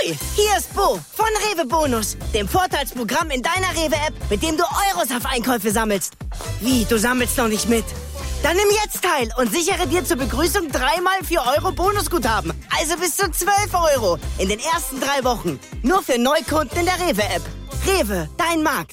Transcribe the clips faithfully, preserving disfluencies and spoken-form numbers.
Neu! Hier ist Bo von Rewe Bonus, dem Vorteilsprogramm in deiner Rewe-App, mit dem du Euros auf Einkäufe sammelst. Wie, du sammelst noch nicht mit? Dann nimm jetzt teil und sichere dir zur Begrüßung dreimal vier Euro Bonusguthaben. Also bis zu zwölf Euro in den ersten drei Wochen. Nur für Neukunden in der Rewe-App. Rewe, dein Markt.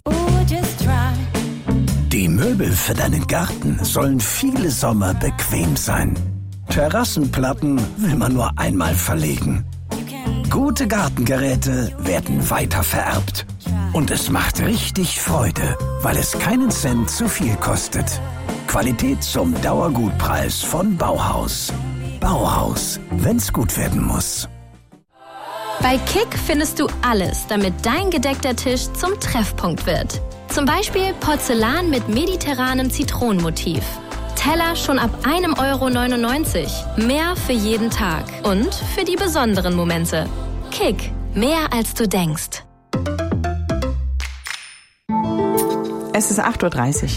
Die Möbel für deinen Garten sollen viele Sommer bequem sein. Terrassenplatten will man nur einmal verlegen. Gute Gartengeräte werden weiter vererbt. Und es macht richtig Freude, weil es keinen Cent zu viel kostet. Qualität zum Dauergutpreis von Bauhaus. Bauhaus, wenn's gut werden muss. Bei Kick findest du alles, damit dein gedeckter Tisch zum Treffpunkt wird. Zum Beispiel Porzellan mit mediterranem Zitronenmotiv. Teller schon ab einem Euro neunundneunzig. Mehr für jeden Tag und für die besonderen Momente. Kick, mehr als du denkst. Es ist acht Uhr dreißig.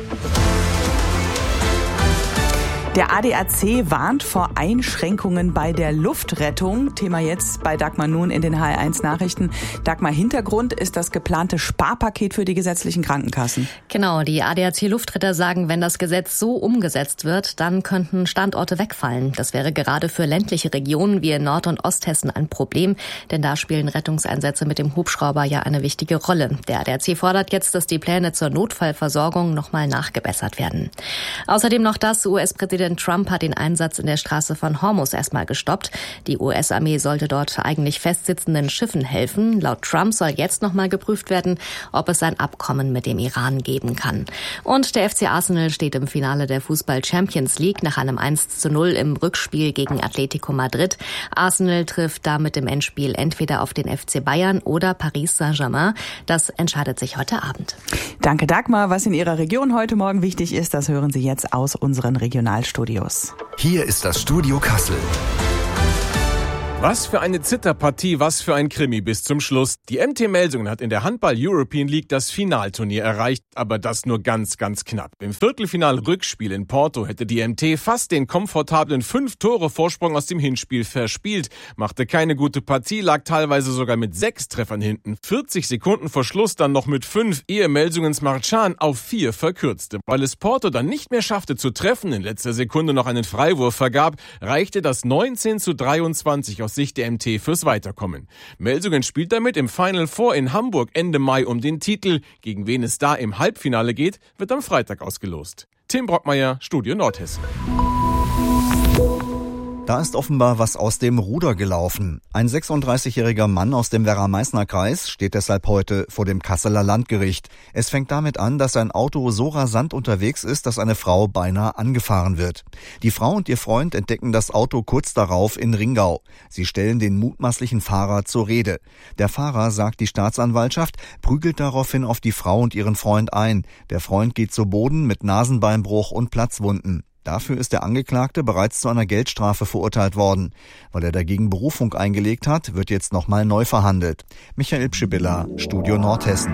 Der A D A C warnt vor Einschränkungen bei der Luftrettung. Thema jetzt bei Dagmar Nun in den H R eins Nachrichten. Dagmar, Hintergrund ist das geplante Sparpaket für die gesetzlichen Krankenkassen. Genau, die A D A C-Luftretter sagen, wenn das Gesetz so umgesetzt wird, dann könnten Standorte wegfallen. Das wäre gerade für ländliche Regionen wie in Nord- und Osthessen ein Problem, denn da spielen Rettungseinsätze mit dem Hubschrauber ja eine wichtige Rolle. Der A D A C fordert jetzt, dass die Pläne zur Notfallversorgung nochmal nachgebessert werden. Außerdem noch das, U S-Präsident Trump hat den Einsatz in der Straße von Hormuz erstmal gestoppt. Die U S-Armee sollte dort eigentlich festsitzenden Schiffen helfen. Laut Trump soll jetzt nochmal geprüft werden, ob es ein Abkommen mit dem Iran geben kann. Und der F C Arsenal steht im Finale der Fußball-Champions League nach einem eins zu null im Rückspiel gegen Atletico Madrid. Arsenal trifft damit im Endspiel entweder auf den F C Bayern oder Paris Saint-Germain. Das entscheidet sich heute Abend. Danke, Dagmar. Was in Ihrer Region heute Morgen wichtig ist, das hören Sie jetzt aus unseren Regionalstudios. Hier ist das Studio Kassel. Was für eine Zitterpartie, was für ein Krimi bis zum Schluss. Die M T Melsungen hat in der Handball-European League das Finalturnier erreicht, aber das nur ganz, ganz knapp. Im Viertelfinal-Rückspiel in Porto hätte die M T fast den komfortablen fünf-Tore-Vorsprung aus dem Hinspiel verspielt, machte keine gute Partie, lag teilweise sogar mit sechs Treffern hinten. vierzig Sekunden vor Schluss dann noch mit fünf, ehe Melsungens Marcan auf vier verkürzte. Weil es Porto dann nicht mehr schaffte zu treffen, in letzter Sekunde noch einen Freiwurf vergab, reichte das neunzehn zu dreiundzwanzig aus Sicht der M T fürs Weiterkommen. Melsungen spielt damit im Final Four in Hamburg Ende Mai um den Titel. Gegen wen es da im Halbfinale geht, wird am Freitag ausgelost. Tim Brockmeier, Studio Nordhessen. Da ist offenbar was aus dem Ruder gelaufen. Ein sechsunddreißigjähriger Mann aus dem Werra-Meißner-Kreis steht deshalb heute vor dem Kasseler Landgericht. Es fängt damit an, dass sein Auto so rasant unterwegs ist, dass eine Frau beinahe angefahren wird. Die Frau und ihr Freund entdecken das Auto kurz darauf in Ringau. Sie stellen den mutmaßlichen Fahrer zur Rede. Der Fahrer, sagt die Staatsanwaltschaft, prügelt daraufhin auf die Frau und ihren Freund ein. Der Freund geht zu Boden mit Nasenbeinbruch und Platzwunden. Dafür ist der Angeklagte bereits zu einer Geldstrafe verurteilt worden. Weil er dagegen Berufung eingelegt hat, wird jetzt nochmal neu verhandelt. Michael Pschibilla, Studio Nordhessen.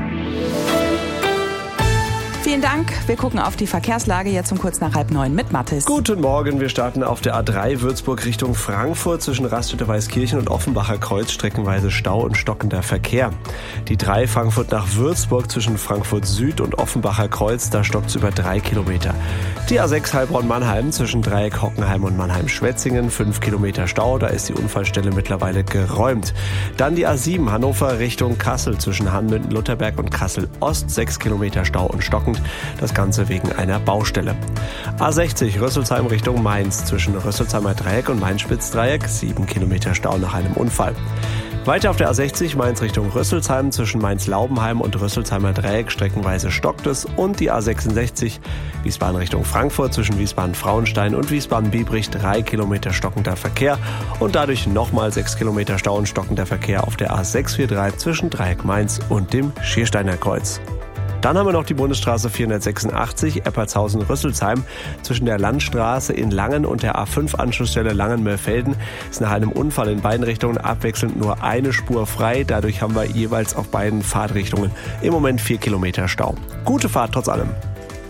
Vielen Dank. Wir gucken auf die Verkehrslage jetzt um kurz nach halb neun mit Mathis. Guten Morgen. Wir starten auf der A drei Würzburg Richtung Frankfurt zwischen Raststätte Weißkirchen und Offenbacher Kreuz streckenweise Stau und stockender Verkehr. Die drei Frankfurt nach Würzburg zwischen Frankfurt Süd und Offenbacher Kreuz, da stockt es über drei Kilometer. Die A sechs Heilbronn-Mannheim zwischen Dreieck Hockenheim und Mannheim-Schwetzingen, fünf Kilometer Stau, da ist die Unfallstelle mittlerweile geräumt. Dann die A sieben Hannover Richtung Kassel zwischen Hanmünden-Lutherberg und Kassel-Ost, sechs Kilometer Stau und stockend. Das Ganze wegen einer Baustelle. A sechzig Rüsselsheim Richtung Mainz zwischen Rüsselsheimer Dreieck und Mainz-Spitz-Dreieck, sieben Kilometer Stau nach einem Unfall. Weiter auf der A sechzig Mainz Richtung Rüsselsheim zwischen Mainz-Laubenheim und Rüsselsheimer Dreieck streckenweise stockt es und die A sechsundsechzig Wiesbaden Richtung Frankfurt zwischen Wiesbaden-Frauenstein und Wiesbaden-Biebrich drei Kilometer stockender Verkehr und dadurch nochmal sechs Kilometer Stau und stockender Verkehr auf der A sechshundertdreiundvierzig zwischen Dreieck Mainz und dem Schiersteiner Kreuz. Dann haben wir noch die Bundesstraße vierhundertsechsundachtzig Eppertshausen-Rüsselsheim zwischen der Landstraße in Langen und der A fünf Anschlussstelle Langen-Mörfelden ist nach einem Unfall in beiden Richtungen abwechselnd nur eine Spur frei. Dadurch haben wir jeweils auf beiden Fahrtrichtungen im Moment vier Kilometer Stau. Gute Fahrt trotz allem.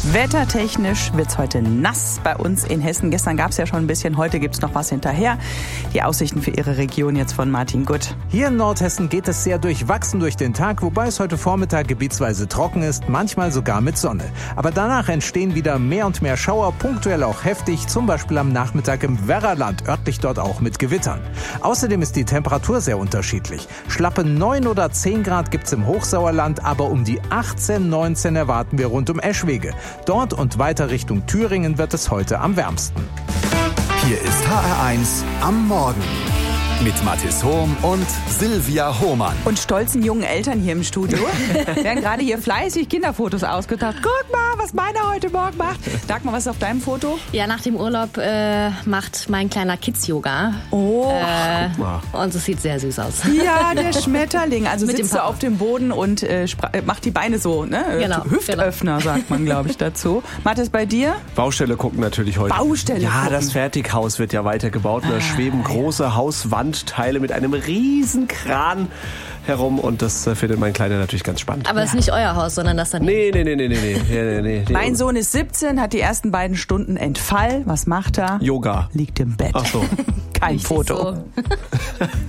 Wettertechnisch wird's heute nass bei uns in Hessen. Gestern gab's ja schon ein bisschen, heute gibt's noch was hinterher. Die Aussichten für Ihre Region jetzt von Martin Gutt. Hier in Nordhessen geht es sehr durchwachsen durch den Tag, wobei es heute Vormittag gebietsweise trocken ist, manchmal sogar mit Sonne. Aber danach entstehen wieder mehr und mehr Schauer, punktuell auch heftig, zum Beispiel am Nachmittag im Werraland, örtlich dort auch mit Gewittern. Außerdem ist die Temperatur sehr unterschiedlich. Schlappe neun oder zehn Grad gibt's im Hochsauerland, aber um die achtzehn, neunzehn erwarten wir rund um Eschwege. Dort und weiter Richtung Thüringen wird es heute am wärmsten. Hier ist H R eins am Morgen. Mit Mathis Hohm und Silvia Hohmann. Und stolzen jungen Eltern hier im Studio werden gerade hier fleißig Kinderfotos ausgedacht. Guck mal, was meiner heute Morgen macht. Sag mal, was ist auf deinem Foto? Ja, nach dem Urlaub äh, macht mein kleiner Kids-Yoga. Oh, äh, guck mal. Und es sieht sehr süß aus. Ja, der Schmetterling. Also Mit sitzt dem so auf dem Boden und äh, macht die Beine so, ne? Genau, Hüftöffner, genau. Sagt man, glaube ich, dazu. Mathis, bei dir? Baustelle gucken natürlich heute. Baustelle Ja, gucken. das Fertighaus wird ja weitergebaut. Da ah, schweben große ja. Hauswandteile mit einem riesen Kran herum und das äh, findet mein Kleiner natürlich ganz spannend. Aber es ja. ist nicht euer Haus, sondern das dann... Nee, nee, nee, nee, nee, nee, nee, nee, nee. Mein Sohn ist siebzehn, hat die ersten beiden Stunden Entfall. Was macht er? Yoga. Liegt im Bett. Ach so. Kein Richtig Foto. So.